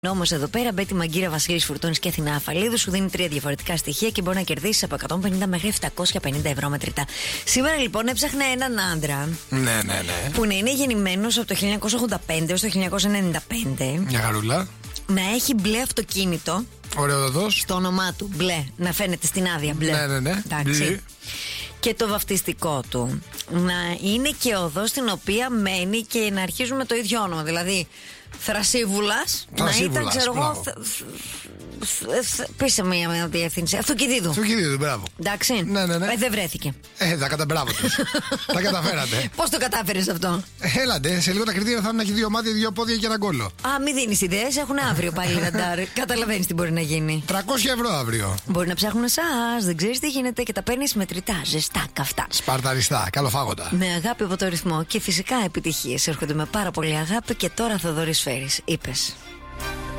Όμως εδώ πέρα, Μπέτη Μαγκύρα, Βασίλης Φουρτούνης και Αθηνά Αφαλίδου σου δίνει 3 διαφορετικά στοιχεία και μπορεί να κερδίσεις από 150 μέχρι 750 ευρώ μετρητά. Σήμερα λοιπόν έψαχνα έναν άντρα. Ναι. Που να είναι γεννημένος από το 1985 έως το 1995. Μια χαρούλα. Να έχει μπλε αυτοκίνητο. Ωραιοδοτός. Στο όνομά του, μπλε. Να φαίνεται στην άδεια μπλε. Ναι. Εντάξει. Μπλε. Και το βαφτιστικό του να είναι και οδός στην οποία μένει και να αρχίζουμε το ίδιο όνομα. Δηλαδή, Θρασίβουλας να ήταν, ξέρω εγώ. Πείσε μια διεύθυνση. Αυτοκινήτου, μπράβο. Εντάξει. Ναι. Δεν βρέθηκε. Τα καταμπράβο τους. Τα καταφέρατε. Πώς το κατάφερες αυτό? Έλατε, σε λίγο τα κριτήρια θα είναι να έχει 2 μάτια, 2 πόδια και ένα γκόλο. Μην δίνεις ιδέες, έχουν αύριο πάλι ραντάρ. Καταλαβαίνεις τι μπορεί να γίνει. 300 ευρώ αύριο. Μπορεί να ψάχνουν εσάς, δεν ξέρεις τι γίνεται και τα παίρνεις μετρητά, ζεστά, καυτά. Σπαρταριστά, καλοφάγοντα. Με αγάπη από το ρυθμό και φυσικά επιτυχίες έρχονται με πάρα πολύ αγάπη και τώρα θα δωρείς φέρεις, είπες.